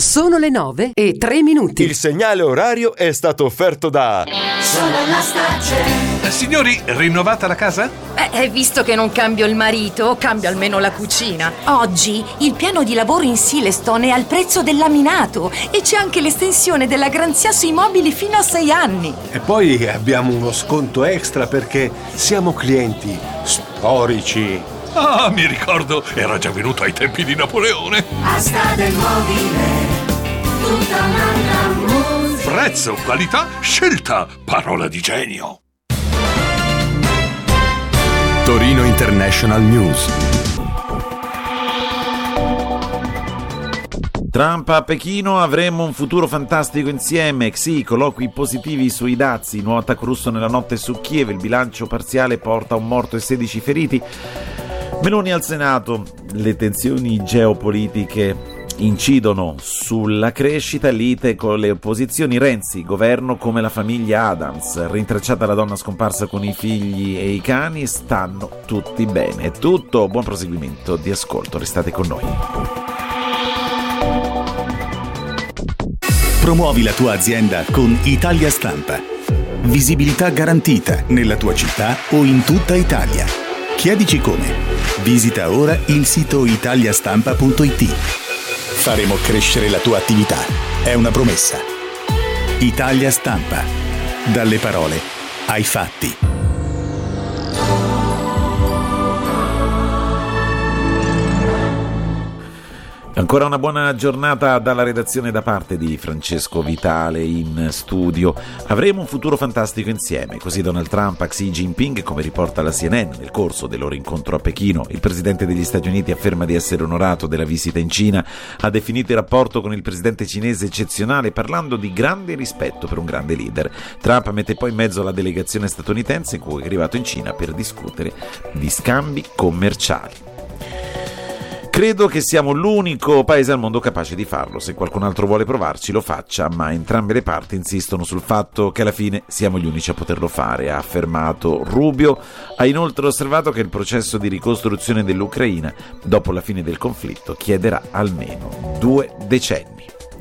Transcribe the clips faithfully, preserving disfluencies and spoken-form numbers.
Sono le nove e tre minuti. Il segnale orario è stato offerto da Sonomastace. Eh, signori, rinnovata la casa? Eh, visto che non cambio il marito, cambio almeno la cucina. Oggi il piano di lavoro in Silestone è al prezzo del laminato e c'è anche l'estensione della garanzia sui mobili fino a sei anni. E poi abbiamo uno sconto extra perché siamo clienti storici. Ah, mi ricordo, era già venuto ai tempi di Napoleone. Asta del mobile, tutta un'altra musica. Prezzo, qualità, scelta, parola di genio. Torino International News. Trump a Pechino, avremo un futuro fantastico insieme. Sì, colloqui positivi sui dazi, nuovo attacco russo nella notte su Kiev, il bilancio parziale porta un morto e sedici feriti. Meloni al Senato, le tensioni geopolitiche incidono sulla crescita, lite con le opposizioni, Renzi, governo come la famiglia Adams, rintracciata la donna scomparsa con i figli e i cani, stanno tutti bene. È tutto, buon proseguimento di ascolto, restate con noi. Promuovi la tua azienda con Italia Stampa. Visibilità garantita nella tua città o in tutta Italia. Chiedici come. Visita ora il sito italiastampa punto it. Faremo crescere la tua attività. È una promessa. Italia Stampa. Dalle parole ai fatti. Ancora una buona giornata dalla redazione da parte di Francesco Vitale in studio. Avremo un futuro fantastico insieme, così Donald Trump a Xi Jinping, come riporta la C N N nel corso del loro incontro a Pechino. Il presidente degli Stati Uniti afferma di essere onorato della visita in Cina, ha definito il rapporto con il presidente cinese eccezionale, parlando di grande rispetto per un grande leader. Trump mette poi in mezzo la delegazione statunitense, cui è arrivato in Cina per discutere di scambi commerciali. Credo che siamo l'unico paese al mondo capace di farlo. Se qualcun altro vuole provarci, lo faccia, ma entrambe le parti insistono sul fatto che alla fine siamo gli unici a poterlo fare, ha affermato Rubio. Ha inoltre osservato che il processo di ricostruzione dell'Ucraina, dopo la fine del conflitto, chiederà almeno due decenni.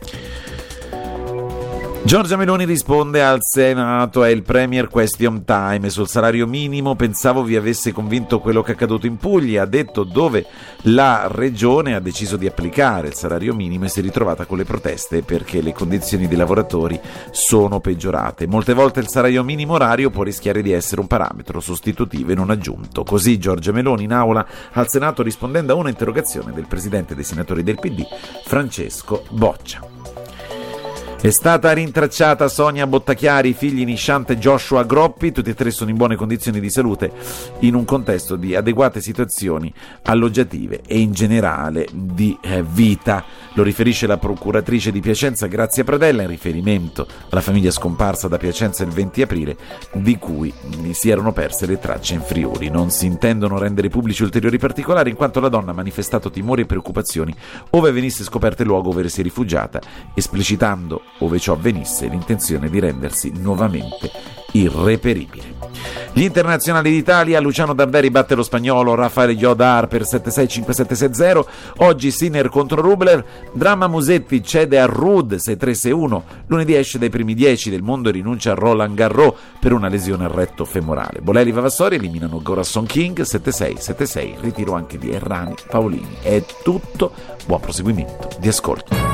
Giorgia Meloni risponde al Senato, è il Premier question time. Sul salario minimo pensavo vi avesse convinto quello che è accaduto in Puglia, ha detto, dove la regione ha deciso di applicare il salario minimo e si è ritrovata con le proteste perché le condizioni dei lavoratori sono peggiorate. Molte volte il salario minimo orario può rischiare di essere un parametro sostitutivo e non aggiunto. Così Giorgia Meloni in aula al Senato rispondendo a una interrogazione del presidente dei senatori del P D, Francesco Boccia. È stata rintracciata Sonia Bottachiari, figli Nishant Joshua Groppi, tutti e tre sono in buone condizioni di salute in un contesto di adeguate situazioni alloggiative e in generale di eh, vita. Lo riferisce la procuratrice di Piacenza Grazia Pradella in riferimento alla famiglia scomparsa da Piacenza il venti aprile, di cui si erano perse le tracce in Friuli. Non si intendono rendere pubblici ulteriori particolari in quanto la donna ha manifestato timori e preoccupazioni ove venisse scoperto il luogo dove si è rifugiata, esplicitando, ove ciò avvenisse, l'intenzione di rendersi nuovamente irreperibile. Gli internazionali d'Italia, Luciano Davveri batte lo spagnolo Rafael Jodar per sette sei cinque sette sei zero, oggi Sinner contro Rubler, Dramma Musetti cede a Ruud sei tre sei uno, lunedì esce dai primi dieci del mondo e rinuncia a Roland Garros per una lesione al retto femorale. Bolelli Vavassori eliminano Goranson King sette sei sette sei, ritiro anche di Errani Paolini. È tutto, buon proseguimento di ascolto.